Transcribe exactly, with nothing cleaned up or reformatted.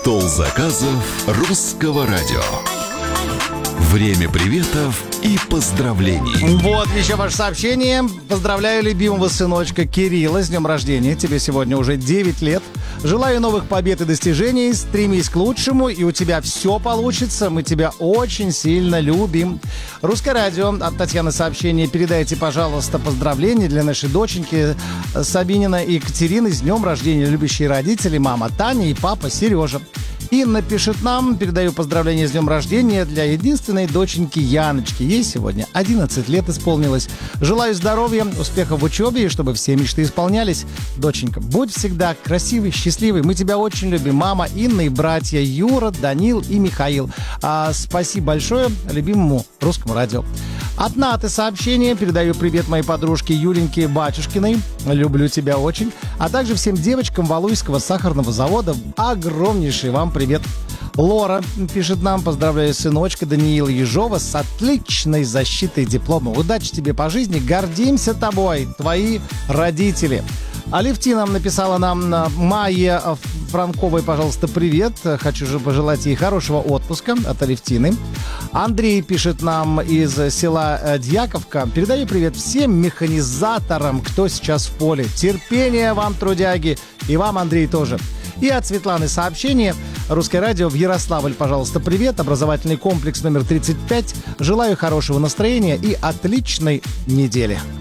Стол заказов русского радио. Время приветов и поздравлений. Вот еще ваше сообщение. Поздравляю любимого сыночка Кирилла с днем рождения. Тебе сегодня уже девять лет. Желаю новых побед и достижений. Стремись к лучшему, и у тебя все получится. Мы тебя очень сильно любим. Русское радио. От Татьяны сообщение. Передайте, пожалуйста, поздравления для нашей доченьки Сабинина и Екатерины с днем рождения. Любящие родители, мама Таня и папа Сережа. Инна пишет нам: передаю поздравления с днем рождения для единственной доченьки Яночки. Ей сегодня одиннадцать лет исполнилось. Желаю здоровья, успехов в учебе и чтобы все мечты исполнялись. Доченька, будь всегда красивой, счастливой. Мы тебя очень любим. Мама, Инна и братья Юра, Данил и Михаил. А, спасибо большое любимому русскому радио. От Наты сообщение. Передаю привет моей подружке Юленьке Батюшкиной. Люблю тебя очень. А также всем девочкам Валуйского сахарного завода. Огромнейший вам привет. Лора пишет нам: поздравляю сыночка Даниила Ежова с отличной защитой диплома. Удачи тебе по жизни. Гордимся тобой, твои родители. Алевтина написала нам: Майе Франковой, пожалуйста, привет. Хочу же пожелать ей хорошего отпуска от Алевтины. Андрей пишет нам из села Дьяковка: передаю привет всем механизаторам, кто сейчас в поле. Терпения вам, трудяги, и вам, Андрей, тоже. И от Светланы сообщение. Русское радио в Ярославль, пожалуйста, привет. Образовательный комплекс номер тридцать пять. Желаю хорошего настроения и отличной недели.